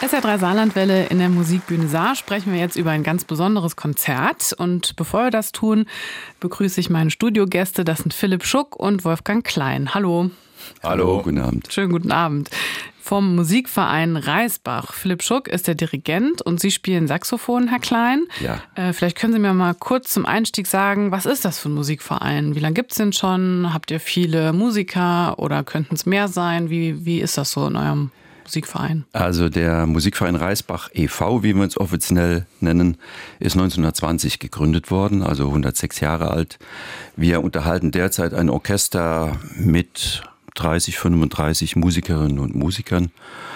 SR3 Saarlandwelle in der Musikbühne Saar sprechen wir jetzt über ein ganz besonderes Konzert. Und bevor wir das tun, begrüße ich meine Studiogäste. Das sind Philipp Schuck und Wolfgang Klein. Hallo. Hallo, guten Abend. Schönen guten Abend. Vom Musikverein Reisbach. Philipp Schuck ist der Dirigent und Sie spielen Saxophon, Herr Klein. Ja. Vielleicht können Sie mir mal kurz zum Einstieg sagen, was ist das für ein Musikverein? Wie lange gibt es den schon? Habt ihr viele Musiker oder könnten es mehr sein? Wie ist das so in eurem Musikverein? Also der Musikverein Reisbach e.V., wie wir uns offiziell nennen, ist 1920 gegründet worden, also 106 Jahre alt. Wir unterhalten derzeit ein Orchester mit 30, 35 Musikerinnen und Musikern.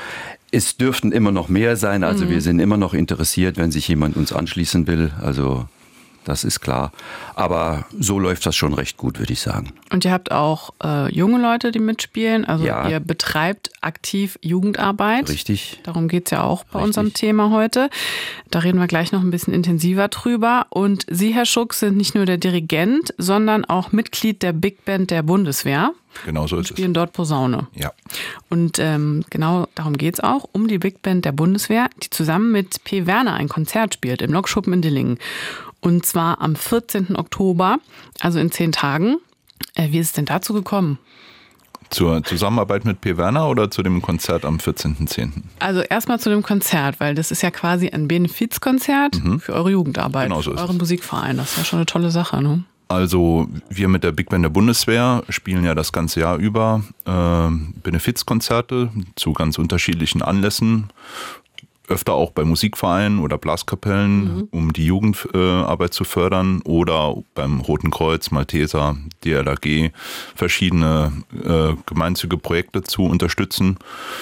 Es dürften immer noch mehr sein, also wir sind immer noch interessiert, wenn sich jemand uns anschließen will, also das ist klar. Aber so läuft das schon recht gut, würde ich sagen. Und ihr habt auch junge Leute, die mitspielen, also ja. Ihr betreibt aktiv Jugendarbeit. Richtig. Darum geht es ja auch bei unserem Thema heute. Da reden wir gleich noch ein bisschen intensiver drüber. Und Sie, Herr Schuck, sind nicht nur der Dirigent, sondern auch Mitglied der Big Band der Bundeswehr. Genau so ist es. Spielen dort Posaune. Ja. Und genau darum geht es auch, um die Big Band der Bundeswehr, die zusammen mit P. Werner ein Konzert spielt im Lokschuppen in Dillingen. Und zwar am 14. Oktober, also in 10 Tagen. Wie ist es denn dazu gekommen? Zur Zusammenarbeit mit P. Werner oder zu dem Konzert am 14.10.? Also erstmal zu dem Konzert, weil das ist ja quasi ein Benefizkonzert für eure Jugendarbeit, Genau so ist euren Musikverein. Das ist ja schon eine tolle Sache, ne? Also wir mit der Big Band der Bundeswehr spielen ja das ganze Jahr über Benefizkonzerte zu ganz unterschiedlichen Anlässen. Öfter auch bei Musikvereinen oder Blaskapellen, um die Jugendarbeit zu fördern, oder beim Roten Kreuz, Malteser, DLRG, verschiedene gemeinnützige Projekte zu unterstützen.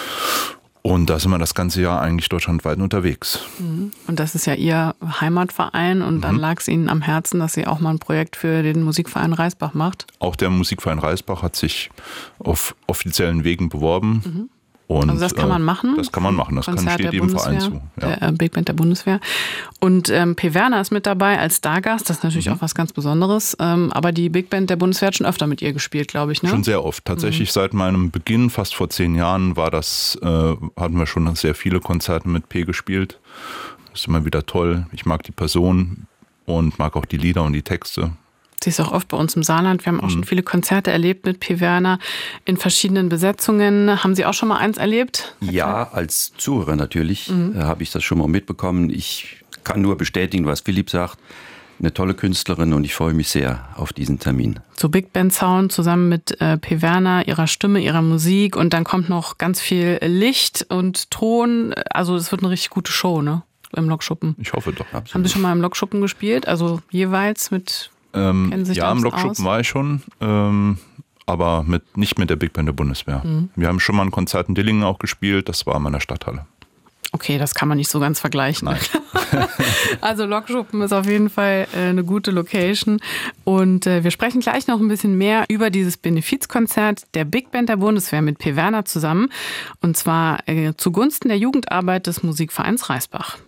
Und da sind wir das ganze Jahr eigentlich deutschlandweit unterwegs. Und das ist ja Ihr Heimatverein und dann lag es Ihnen am Herzen, dass Sie auch mal ein Projekt für den Musikverein Reisbach macht? Auch der Musikverein Reisbach hat sich auf offiziellen Wegen beworben. Und, also das kann man machen? Das kann man machen, das steht jedem Verein zu. Ja. Der Big Band der Bundeswehr. Und P. Werner ist mit dabei als Stargast, das ist natürlich auch was ganz Besonderes. Aber die Big Band der Bundeswehr hat schon öfter mit ihr gespielt, glaube ich, ne? Schon sehr oft. Tatsächlich seit meinem Beginn, fast vor 10 Jahren, hatten wir schon sehr viele Konzerte mit P. gespielt. Das ist immer wieder toll. Ich mag die Person und mag auch die Lieder und die Texte. Sie ist auch oft bei uns im Saarland. Wir haben auch schon viele Konzerte erlebt mit P. Werner in verschiedenen Besetzungen. Haben Sie auch schon mal eins erlebt? Ja, als Zuhörer natürlich habe ich das schon mal mitbekommen. Ich kann nur bestätigen, was Philipp sagt. Eine tolle Künstlerin und ich freue mich sehr auf diesen Termin. So Big Band Sound zusammen mit P. Werner, ihrer Stimme, ihrer Musik, und dann kommt noch ganz viel Licht und Ton. Also es wird eine richtig gute Show, ne? Im Lokschuppen. Ich hoffe doch. Absolut. Haben Sie schon mal im Lokschuppen gespielt? Also jeweils mit... Ja, im Lokschuppen war ich schon, aber nicht mit der Big Band der Bundeswehr. Wir haben schon mal ein Konzert in Dillingen auch gespielt, das war in meiner Stadthalle. Okay, das kann man nicht so ganz vergleichen. Nein. Also Lokschuppen ist auf jeden Fall eine gute Location. Und wir sprechen gleich noch ein bisschen mehr über dieses Benefizkonzert der Big Band der Bundeswehr mit P. Werner zusammen. Und zwar zugunsten der Jugendarbeit des Musikvereins Reisbach.